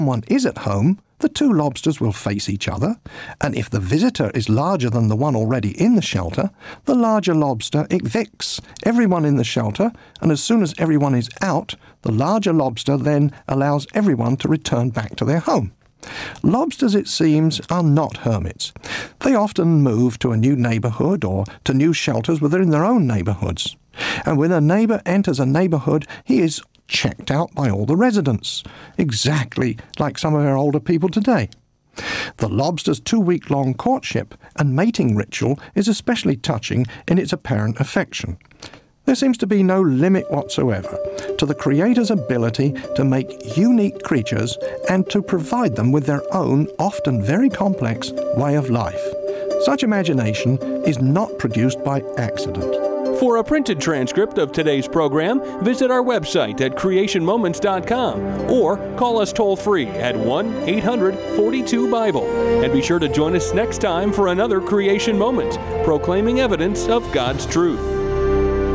someone is at home, the two lobsters will face each other, and if the visitor is larger than the one already in the shelter, the larger lobster evicts everyone in the shelter, and as soon as everyone is out, the larger lobster then allows everyone to return back to their home. Lobsters, it seems, are not hermits. They often move to a new neighbourhood or to new shelters within their own neighbourhoods. And when a neighbour enters a neighbourhood, he is checked out by all the residents, exactly like some of our older people today. The lobster's 2-week-long courtship and mating ritual is especially touching in its apparent affection. There seems to be no limit whatsoever to the Creator's ability to make unique creatures and to provide them with their own, often very complex, way of life. Such imagination is not produced by accident. For a printed transcript of today's program, visit our website at creationmoments.com or call us toll-free at 1-800-42-BIBLE. And be sure to join us next time for another Creation Moment, proclaiming evidence of God's truth.